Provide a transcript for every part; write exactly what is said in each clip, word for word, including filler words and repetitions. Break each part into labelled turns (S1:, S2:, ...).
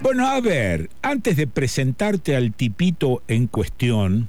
S1: Bueno, a ver, antes de presentarte al tipito en cuestión,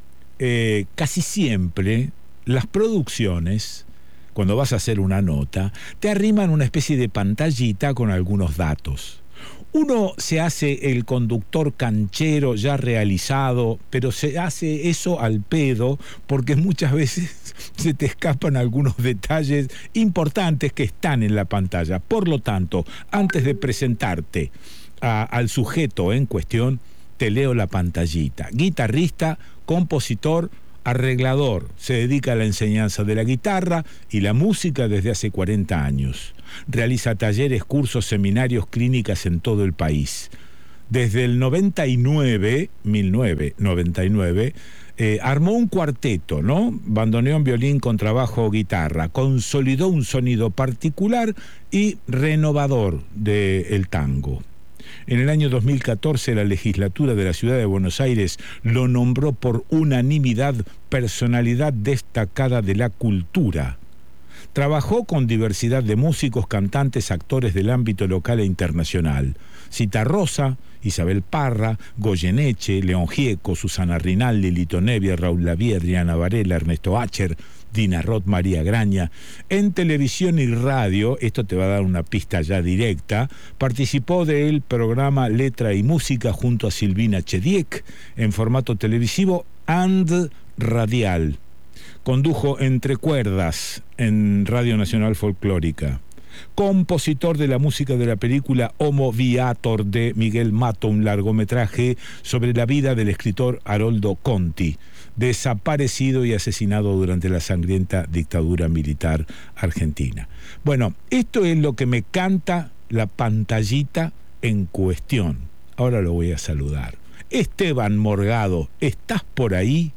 S1: eh, casi siempre las producciones, cuando vas a hacer una nota, te arriman una especie de pantallita con algunos datos. Uno se hace el conductor canchero ya realizado, pero se hace eso al pedo porque muchas veces se te escapan algunos detalles importantes que están en la pantalla. Por lo tanto, antes de presentarte a, al sujeto en cuestión, te leo la pantallita. Guitarrista, compositor, arreglador, se dedica a la enseñanza de la guitarra y la música desde hace cuarenta años. Realiza talleres, cursos, seminarios, clínicas en todo el país. Desde el noventa y nueve, mil novecientos noventa y nueve, eh, armó un cuarteto, ¿no? Bandoneón, violín, contrabajo, guitarra. Consolidó un sonido particular y renovador del tango. En el año dos mil catorce, la legislatura de la ciudad de Buenos Aires lo nombró por unanimidad personalidad destacada de la cultura. Trabajó con diversidad de músicos, cantantes, actores del ámbito local e internacional. Citarrosa, Isabel Parra, Goyeneche, León Gieco, Susana Rinaldi, Lito Nevia, Raúl Lavie, Adriana Varela, Ernesto Acher, Dina Roth, María Graña. En televisión y radio, esto te va a dar una pista ya directa, participó del programa Letra y Música junto a Silvina Chediek en formato televisivo and radial. Condujo Entre Cuerdas en Radio Nacional Folclórica. Compositor de la música de la película Homo Viator de Miguel Mato, un largometraje sobre la vida del escritor Haroldo Conti, desaparecido y asesinado durante la sangrienta dictadura militar argentina. Bueno, esto es lo que me canta la pantallita en cuestión. Ahora lo voy a saludar. Esteban Morgado, ¿estás por ahí?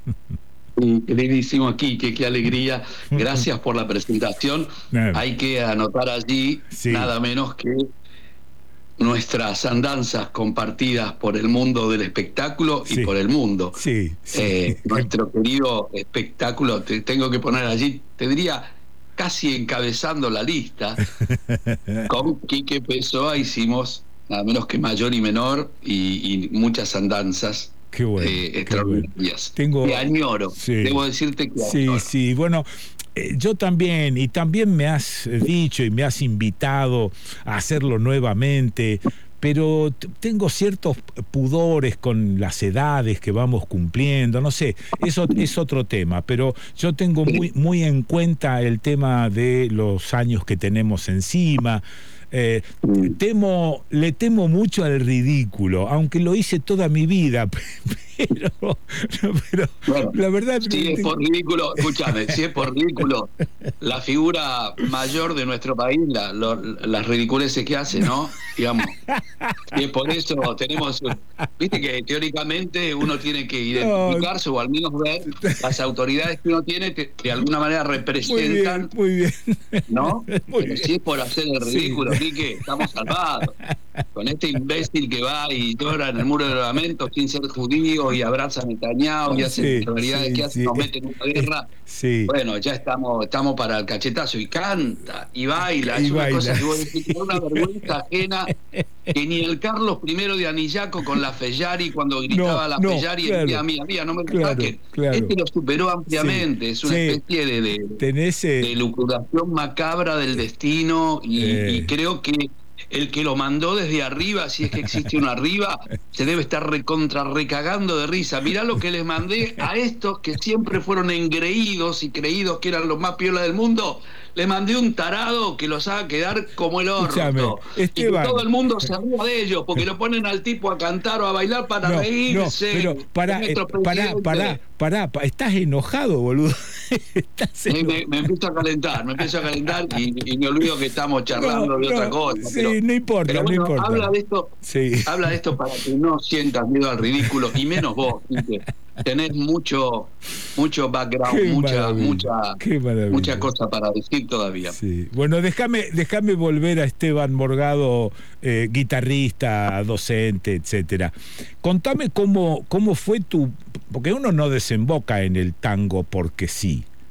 S2: Queridísimo Quique, qué alegría. Gracias por la presentación. Hay que anotar allí sí. nada menos que nuestras andanzas compartidas por el mundo del espectáculo y sí. por el mundo.
S1: Sí, sí.
S2: Eh, nuestro querido espectáculo, te tengo que poner allí, te diría casi encabezando la lista. Con Quique Pessoa hicimos nada menos que Mayor y Menor y, y muchas andanzas.
S1: Qué bueno,
S2: eh, extraordinarias.
S1: Bueno. Tengo,
S2: te añoro,
S1: sí,
S2: debo decirte que
S1: sí,
S2: añoro.
S1: sí, bueno, eh, yo también, y también me has dicho y me has invitado a hacerlo nuevamente, pero t- tengo ciertos pudores con las edades que vamos cumpliendo, no sé, eso es otro tema, pero yo tengo muy, muy en cuenta el tema de los años que tenemos encima. Eh, temo, le temo mucho al ridículo, aunque lo hice toda mi vida, pero, pero
S2: bueno,
S1: la verdad...
S2: Si es por ridículo, escúchame, si es por ridículo, la figura mayor de nuestro país, la, lo, las ridiculeces que hace, ¿no? Digamos, y es por eso tenemos, viste que teóricamente uno tiene que identificarse no. o al menos ver las autoridades que uno tiene que de alguna manera representan,
S1: muy bien, muy bien.
S2: ¿no?
S1: Muy
S2: Pero
S1: bien.
S2: si es por hacer el ridículo,
S1: Sí.
S2: Quique, estamos salvados. Con este imbécil que va y llora en el muro de lamentos sin ser judío y abraza a Netanyahu y hace
S1: Sí,
S2: barbaridades
S1: sí,
S2: que hace,
S1: sí.
S2: nos mete en una guerra.
S1: Sí.
S2: Bueno, ya estamos estamos para el cachetazo y canta y baila.
S1: Y
S2: es una
S1: baila.
S2: cosa que vos decís, que una vergüenza ajena que ni el Carlos primero de Anillaco con la Fellari cuando gritaba
S1: No,
S2: la
S1: no,
S2: Fellari
S1: claro.
S2: mía, mía, mía, no me lo
S1: Claro,
S2: saquen.
S1: claro.
S2: Este lo superó ampliamente,
S1: Sí,
S2: es una
S1: sí.
S2: especie de, de,
S1: Tenés, eh,
S2: de lucubración macabra del destino y,
S1: eh.
S2: y creo que el que lo mandó desde arriba, si es que existe uno arriba, se debe estar recontra recagando de risa. Mirá lo que les mandé a estos que siempre fueron engreídos y creídos que eran los más piola del mundo. Le mandé un tarado que los haga quedar como el
S1: Escúchame,
S2: orto.
S1: Esteban.
S2: Y que todo el mundo se ría de ellos, porque lo ponen al tipo a cantar o a bailar para
S1: no,
S2: reírse.
S1: No, pero pará, eh, pará, pará, pará, pará, estás enojado, boludo. Estás
S2: me,
S1: enojado.
S2: me, me empiezo a calentar, me empiezo a calentar y, y me olvido que estamos charlando
S1: No,
S2: de
S1: no,
S2: otra cosa.
S1: Sí,
S2: pero,
S1: no importa,
S2: pero bueno,
S1: no importa.
S2: habla de esto,
S1: sí.
S2: habla de esto para que no sientas miedo al ridículo, y menos vos, ¿viste? Tenés mucho, mucho background,
S1: Qué
S2: mucha,
S1: maravilla,
S2: mucha,
S1: qué maravilla.
S2: mucha cosa para decir todavía.
S1: Sí. Bueno, déjame, déjame volver a Esteban Morgado, eh, guitarrista, docente, etcétera. Contame cómo, cómo fue tu, porque uno no desemboca en el tango porque sí.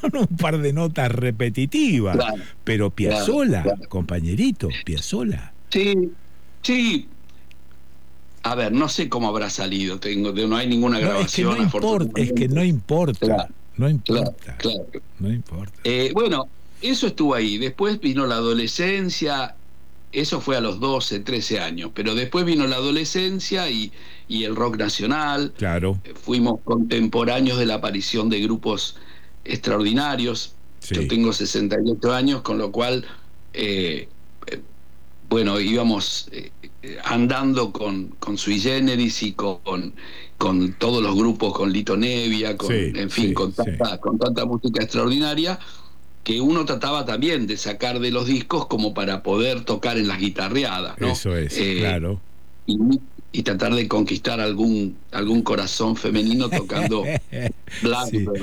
S1: son un par de notas repetitivas.
S2: Claro,
S1: Pero Piazzolla,
S2: claro, claro.
S1: compañerito, Piazzolla.
S2: Sí, sí. A ver, no sé cómo habrá salido, tengo, no hay ninguna
S1: No, es que
S2: grabación,
S1: no importa, es que no importa,
S2: Claro,
S1: no
S2: claro,
S1: importa,
S2: claro.
S1: no importa.
S2: Eh, bueno, eso estuvo ahí. Después vino la adolescencia, eso fue a los doce, trece años, pero después vino la adolescencia y, y el rock nacional.
S1: Claro,
S2: Fuimos contemporáneos de la aparición de grupos extraordinarios. Yo
S1: sí,
S2: tengo sesenta y ocho años, con lo cual, eh, eh, bueno, íbamos eh, eh, andando con, con Sui Generis y con, con todos los grupos, con Lito Nevia, con,
S1: sí,
S2: en fin,
S1: sí,
S2: con
S1: sí.
S2: tanta, con tanta música extraordinaria, que uno trataba también de sacar de los discos como para poder tocar en las guitarreadas, ¿no?
S1: Eso es,
S2: Eh,
S1: claro.
S2: y, y tratar de conquistar algún, algún corazón femenino tocando
S1: Sí.
S2: Blackbird.